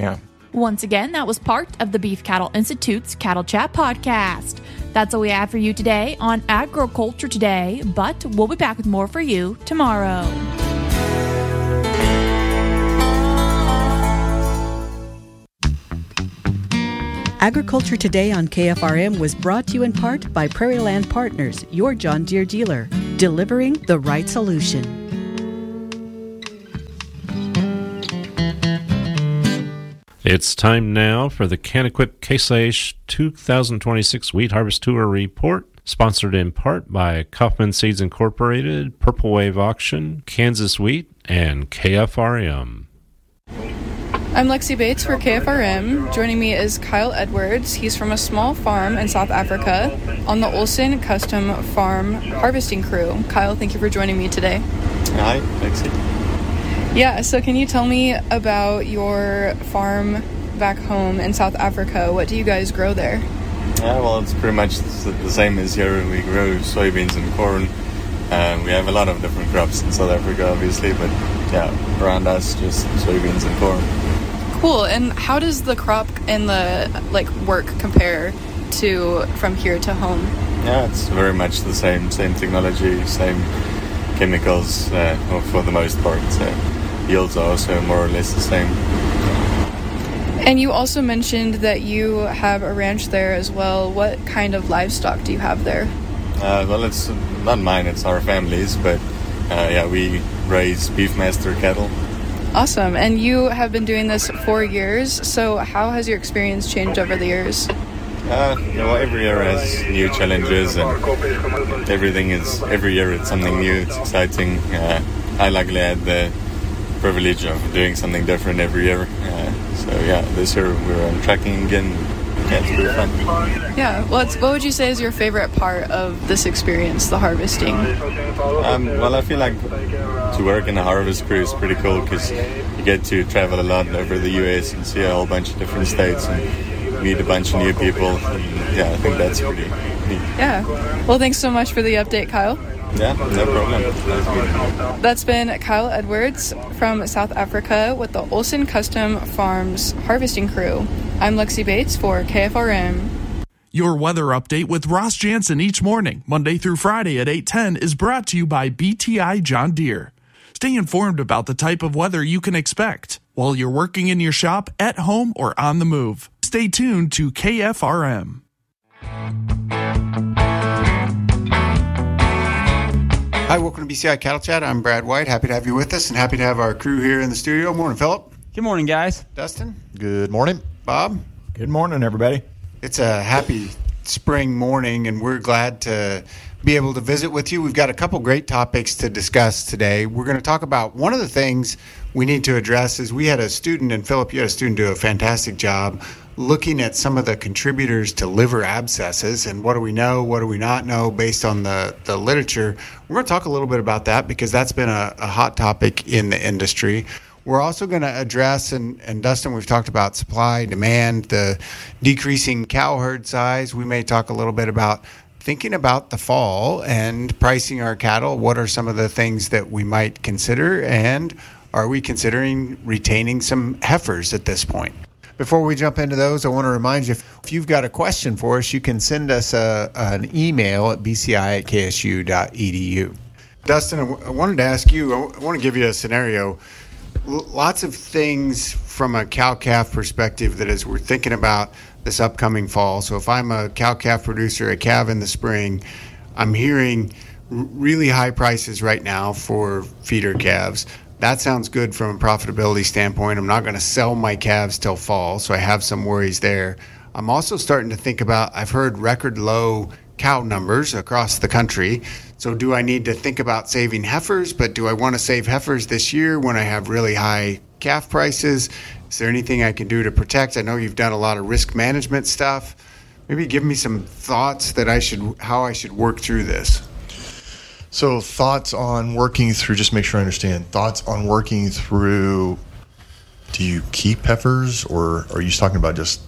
Once again, that was part of the Beef Cattle Institute's Cattle Chat podcast. That's all we have for you today on Agriculture Today, but we'll be back with more for you tomorrow. Agriculture Today on K F R M was brought to you in part by Prairie Land Partners, your John Deere dealer, delivering the right solution. It's time now for the Can-Equip Case IH two thousand twenty-six Wheat Harvest Tour Report, sponsored in part by Kaufman Seeds Incorporated, Purple Wave Auction, Kansas Wheat, and K F R M. I'm Lexi Bates for K F R M. Joining me is Kyle Edwards. He's from a small farm in South Africa on the Olsen Custom Farm Harvesting Crew. Kyle, thank you for joining me today. Hi, Lexi. Yeah, so can you tell me about your farm back home in South Africa? What do you guys grow there? Yeah, well, it's pretty much the same as here. We grow soybeans and corn. Uh, we have a lot of different crops in South Africa, obviously, but yeah, around us, just soybeans and corn. Cool. And how does the crop and the like work compare to from here to home? Yeah, it's very much the same, same technology, same chemicals uh, for the most part. So yields are also more or less the same. And you also mentioned that you have a ranch there as well. What kind of livestock do you have there? Uh, well, it's not mine, it's our family's, but uh, yeah, we raise Beefmaster cattle. Awesome. And you have been doing this for years, so how has your experience changed over the years? Uh, well, every year has new challenges, and everything is, every year it's something new, it's exciting. Uh, I luckily had the privilege of doing something different every year. Uh, so yeah, this year we're on tracking again. Yeah, it's pretty fun. Yeah, well, it's, what would you say is your favorite part of this experience, the harvesting? Um, well, I feel like to work in a harvest crew is pretty cool because you get to travel a lot over the U S and see a whole bunch of different states and meet a bunch of new people. And yeah, I think that's pretty neat. Yeah. Well, thanks so much for the update, Kyle. Yeah, no problem. That's, That's been Kyle Edwards from South Africa with the Olsen Custom Farms Harvesting Crew. I'm Lexi Bates for K F R M. Your weather update with Ross Jansen each morning, Monday through Friday at eight ten, is brought to you by B T I John Deere. Stay informed about the type of weather you can expect while you're working in your shop, at home, or on the move. Stay tuned to K F R M. Hi, welcome to B C I Cattle Chat. I'm Brad White. Happy to have you with us and happy to have our crew here in the studio. Morning, Philip. Good morning, guys. Dustin. Good morning. Bob. Good morning, everybody. It's a happy spring morning, and we're glad to be able to visit with you. We've got a couple great topics to discuss today. We're going to talk about one of the things we need to address is we had a student, and Philip, you had a student do a fantastic job looking at some of the contributors to liver abscesses and what do we know, what do we not know based on the, the literature. We're going to talk a little bit about that because that's been a, a hot topic in the industry. We're also going to address, and, and Dustin, we've talked about supply, demand, the decreasing cow herd size. We may talk a little bit about thinking about the fall and pricing our cattle. What are some of the things that we might consider, and are we considering retaining some heifers at this point? Before we jump into those, I want to remind you, if you've got a question for us, you can send us a, an email at b c i at k s u dot e d u. Dustin, I, w- I wanted to ask you, I, w- I want to give you a scenario. L- lots of things from a cow-calf perspective that as we're thinking about this upcoming fall. So if I'm a cow-calf producer, a calf in the spring, I'm hearing r- really high prices right now for feeder calves. That sounds good from a profitability standpoint. I'm not going to sell my calves till fall, so I have some worries there. I'm also starting to think about, I've heard record low cow numbers across the country. So do I need to think about saving heifers, but do I want to save heifers this year when I have really high calf prices? Is there anything I can do to protect? I know you've done a lot of risk management stuff. Maybe give me some thoughts that I should, how I should work through this. So thoughts on working through, just make sure I understand, thoughts on working through, do you keep heifers or are you talking about just?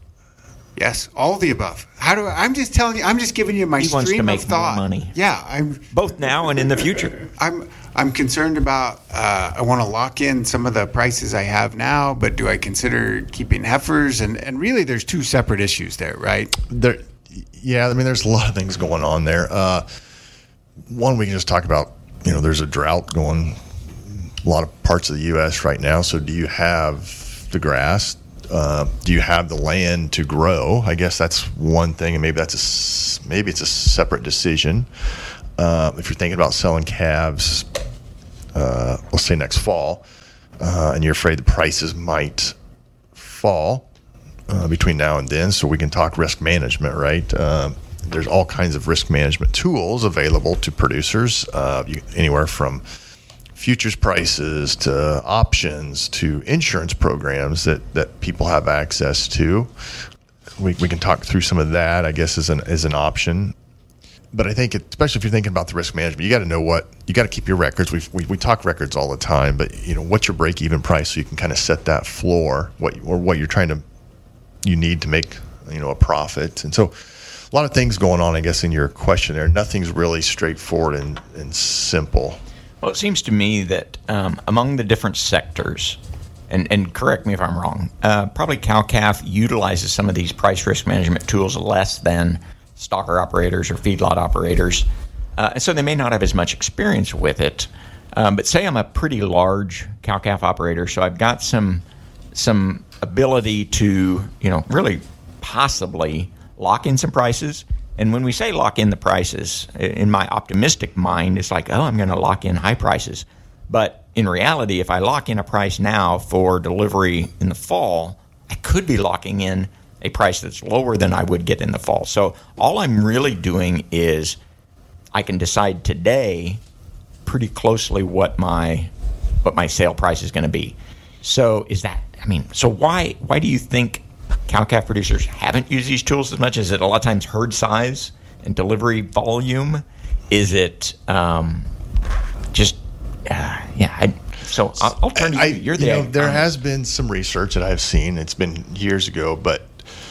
Yes, all of the above. How do I, I'm just telling you, I'm just giving you my he stream wants to make of thought. More money. Yeah, I'm both now and in the future. I'm I'm concerned about, uh, I want to lock in some of the prices I have now, but do I consider keeping heifers? And, and really, there's two separate issues there, right? There, yeah, I mean, there's a lot of things going on there. Uh, one, we can just talk about, you know, there's a drought going a lot of parts of the U S right now. So do you have the grass? Uh, do you have the land to grow? I guess that's one thing, and maybe that's a, maybe it's a separate decision. Uh, if you're thinking about selling calves, uh, let's say next fall, uh, and you're afraid the prices might fall uh, between now and then, so we can talk risk management, right? Uh, there's all kinds of risk management tools available to producers, uh, you, anywhere from futures prices to options to insurance programs that, that people have access to. We we can talk through some of that, I guess, as an as an option. But I think, it, especially if you're thinking about the risk management, you got to know what you got to keep your records. We've, we we talk records all the time, but you know, what's your break even price, so you can kind of set that floor, what or what you're trying to you need to make, you know, a profit. And so a lot of things going on, I guess, in your question there. Nothing's really straightforward and, and simple. Well, it seems to me that um, among the different sectors, and, and correct me if I'm wrong, uh, probably cow-calf utilizes some of these price risk management tools less than stocker operators or feedlot operators. Uh, and so they may not have as much experience with it. Um, but say I'm a pretty large cow-calf operator, so I've got some some ability to, you know, really possibly lock in some prices. And when we say lock in the prices, in my optimistic mind, it's like, oh, I'm going to lock in high prices. But in reality, if I lock in a price now for delivery in the fall, I could be locking in a price that's lower than I would get in the fall. So all I'm really doing is I can decide today pretty closely what my what my sale price is going to be. So is that, I mean, so why why do you think cow-calf producers haven't used these tools as much? Is it a lot of times herd size and delivery volume? Is it um, just, uh, yeah, I, so I'll, I'll turn to you. I, You're the you know, there um, has been some research that I've seen. It's been years ago, but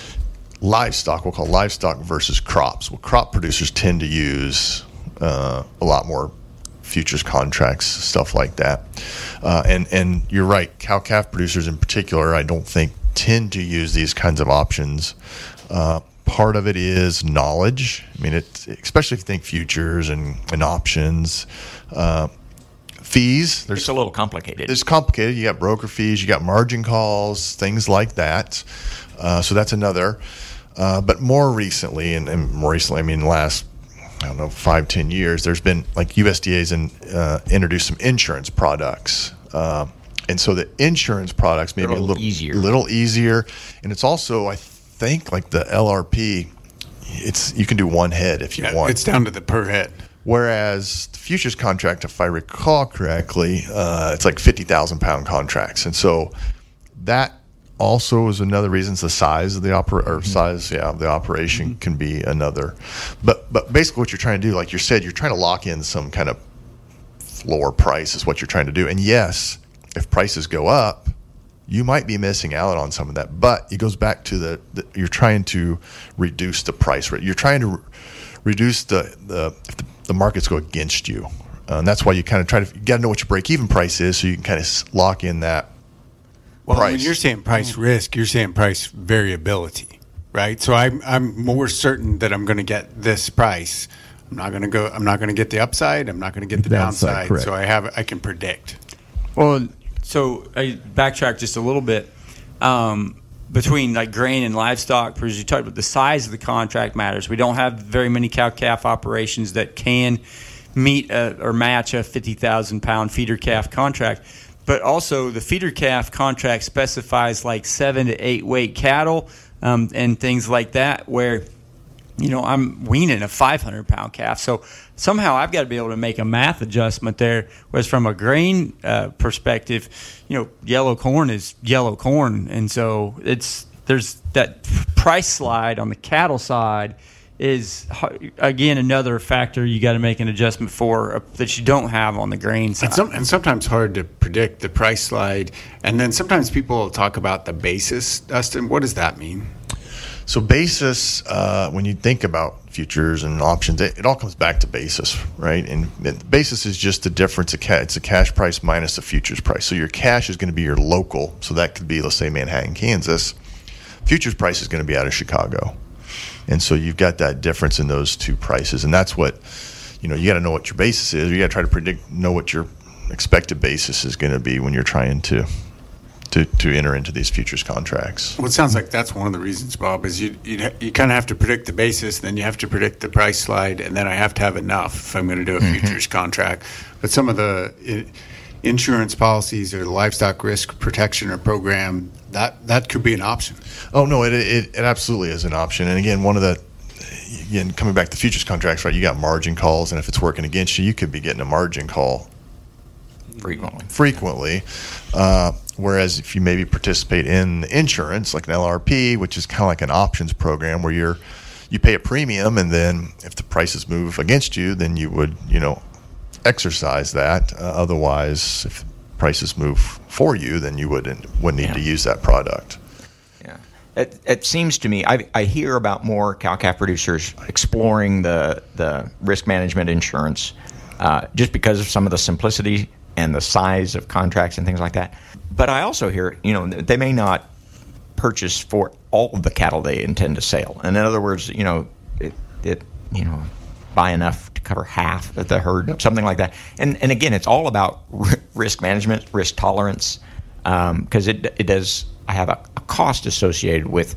livestock, we'll call livestock versus crops. Well, crop producers tend to use uh, a lot more futures contracts, stuff like that. Uh, and, and you're right, cow-calf producers in particular, I don't think tend to use these kinds of options. Uh, part of it is knowledge. I mean, it, especially if you think futures and, and options. Uh, fees. There's, it's a little complicated. It's complicated. You got broker fees, you got margin calls, things like that. Uh, so that's another. Uh, but more recently, and, and more recently, I mean, the last, I don't know, five, ten years, there's been, like, U S D A's in, uh, introduced some insurance products. Uh, And so the insurance products may be a little easier. little easier. And it's also, I think, like the L R P, it's you can do one head if you yeah, want. It's down to the per head. Whereas the futures contract, if I recall correctly, uh, it's like fifty thousand pound contracts. And so that also is another reason the size of the opera or mm-hmm. size, yeah, of the operation mm-hmm. can be another. But but basically what you're trying to do, like you said, you're trying to lock in some kind of floor price is what you're trying to do. And yes, if prices go up, you might be missing out on some of that. But it goes back to the, the you're trying to reduce the price rate. You're trying to re- reduce the, the if the, the markets go against you. Uh, and that's why you kind of try to, you got to know what your break-even price is so you can kind of lock in that well, price. When you're saying price risk, you're saying price variability, right? So I'm, I'm more certain that I'm going to get this price. I'm not going to go, I'm not going to get the upside. I'm not going to get the, the downside. downside so I have, I can predict. Well, so I backtrack just a little bit. Um, between like grain and livestock, because you talked about the size of the contract matters. We don't have very many cow-calf operations that can meet a, or match a fifty thousand pound feeder calf contract. But also the feeder calf contract specifies like seven to eight weight cattle um, and things like that, where you know, I'm weaning a five hundred pound calf. So somehow I've got to be able to make a math adjustment there. Whereas from a grain uh, perspective, you know, yellow corn is yellow corn. And so it's there's that price slide on the cattle side is, again, another factor you got to make an adjustment for uh, that you don't have on the grain side. And, some, and sometimes hard to predict the price slide. And then sometimes people will talk about the basis. Dustin, what does that mean? So basis, uh, when you think about futures and options, it, it all comes back to basis, right? And, and basis is just the difference. Of ca- it's a cash price minus the futures price. So your cash is going to be your local. So that could be, let's say, Manhattan, Kansas. Futures price is going to be out of Chicago. And so you've got that difference in those two prices. And that's what, you know, you got to know what your basis is. You got to try to predict, know what your expected basis is going to be when you're trying to To, to enter into these futures contracts. Well, it sounds like that's one of the reasons, Bob, is you you you kind of have to predict the basis, then you have to predict the price slide, and then I have to have enough if I'm going to do a mm-hmm. futures contract. But some of the I- insurance policies or the livestock risk protection or program, that, that could be an option. Oh, no, it, it it absolutely is an option. And again, one of the, again, coming back to futures contracts, right, you got margin calls, and if it's working against you, you could be getting a margin call frequently. Frequently. Uh, whereas if you maybe participate in insurance, like an L R P, which is kind of like an options program where you're you pay a premium, and then if the prices move against you, then you would, you know, exercise that. Uh, otherwise, if prices move for you, then you wouldn't wouldn't need Yeah. to use that product. Yeah. It, it seems to me, I, I hear about more cow-calf producers exploring the, the risk management insurance uh, just because of some of the simplicity and the size of contracts and things like that. But I also hear, you know, they may not purchase for all of the cattle they intend to sell. And in other words, you know, it, it you know, buy enough to cover half of the herd, yep. something like that. And and again, it's all about r- risk management, risk tolerance, because um, it it does. I have a, a cost associated with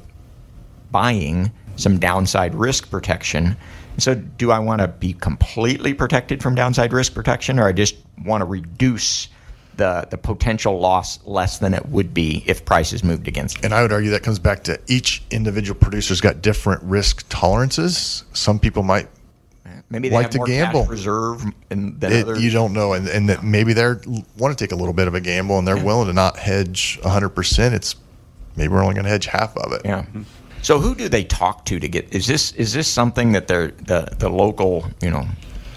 buying some downside risk protection. So do I want to be completely protected from downside risk protection, or I just want to reduce the the potential loss less than it would be if prices moved against me? And I would argue that comes back to each individual producer's got different risk tolerances. Some people might maybe they like have to more gamble. cash reserve than It, others. you don't know, and, and that maybe they're want to take a little bit of a gamble, and they're Yeah. willing to not hedge one hundred percent. It's maybe we're only going to hedge half of it. Yeah. So who do they talk to to get? Is this is this something that they're the the local, you know?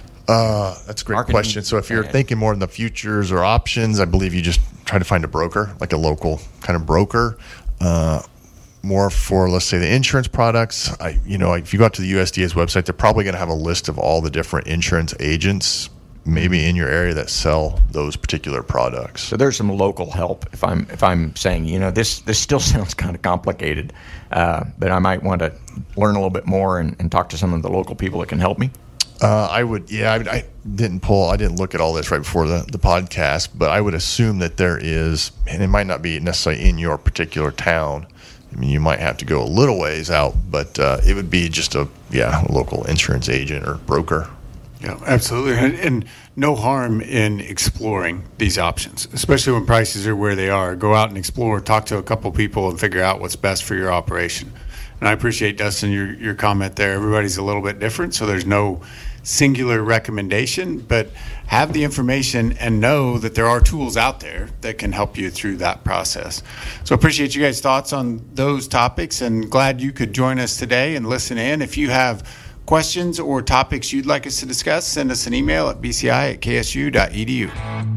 Uh, that's a great Marketing. question. So if you're Yeah. thinking more in the futures or options, I believe you just try to find a broker, like a local kind of broker. Uh, more for, let's say, the insurance products. I, you know, if you go out to the U S D A's website, they're probably going to have a list of all the different insurance agents, maybe in your area, that sell those particular products. So there's some local help. If I'm if I'm saying, you know, this this still sounds kind of complicated, uh, but I might want to learn a little bit more and, and talk to some of the local people that can help me. Uh, I would, yeah, I, I didn't pull, I didn't look at all this right before the, the podcast, but I would assume that there is, and it might not be necessarily in your particular town. I mean, you might have to go a little ways out, but uh, it would be just a, yeah, a local insurance agent or broker. Yeah, absolutely. And, and no harm in exploring these options, especially when prices are where they are. Go out and explore, talk to a couple people, and figure out what's best for your operation. And I appreciate, Dustin, your, your comment there. Everybody's a little bit different, so there's no singular recommendation, but have the information and know that there are tools out there that can help you through that process. So appreciate you guys' thoughts on those topics, and glad you could join us today and listen in. If you have questions or topics you'd like us to discuss, send us an email at b c i at k s u dot e d u.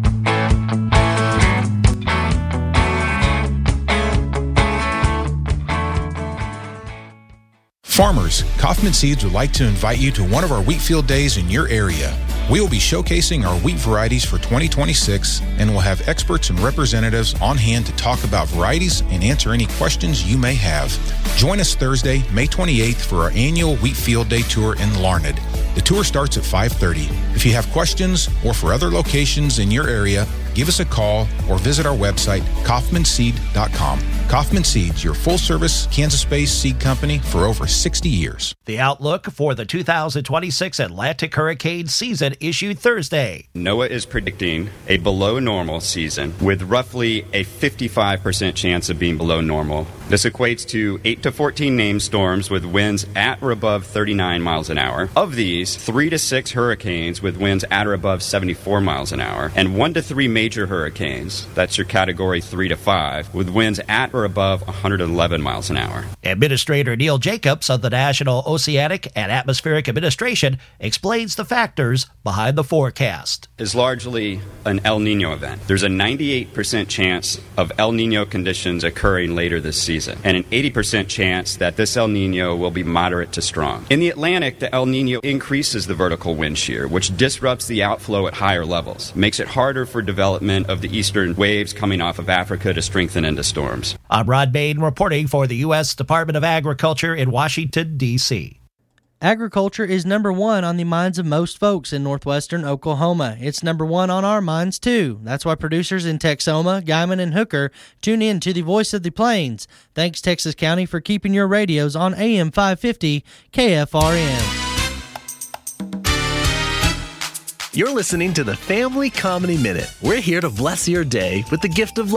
Farmers, Kaufman Seeds would like to invite you to one of our wheat field days in your area. We will be showcasing our wheat varieties for twenty twenty-six, and we'll have experts and representatives on hand to talk about varieties and answer any questions you may have. Join us Thursday, May twenty-eighth for our annual Wheat Field Day Tour in Larned. The tour starts at five thirty. If you have questions or for other locations in your area, give us a call or visit our website, kaufman seed dot com. Kaufman Seeds, your full-service Kansas-based seed company for over sixty years. The outlook for the two thousand twenty-six Atlantic hurricane season issued Thursday. NOAA is predicting a below normal season with roughly a fifty-five percent chance of being below normal. This equates to eight to fourteen named storms with winds at or above thirty-nine miles an hour. Of these, three to six hurricanes with winds at or above seventy-four miles an hour, and one to three major hurricanes, that's your category three to five, with winds at or above one hundred eleven miles an hour. Administrator Neil Jacobs of the National Oceanic and Atmospheric Administration explains the factors behind the forecast. Is largely an El Nino event. There's a ninety-eight percent chance of El Nino conditions occurring later this season. season, and an eighty percent chance that this El Nino will be moderate to strong. In the Atlantic, the El Nino increases the vertical wind shear, which disrupts the outflow at higher levels, makes it harder for development of the eastern waves coming off of Africa to strengthen into storms. I'm Rod Bain reporting for the U S Department of Agriculture in Washington, D C Agriculture is number one on the minds of most folks in northwestern Oklahoma. It's number one on our minds, too. That's why producers in Texoma, Guymon, and Hooker tune in to the Voice of the Plains. Thanks, Texas County, for keeping your radios on A M five fifty K F R M. You're listening to the Family Comedy Minute. We're here to bless your day with the gift of life.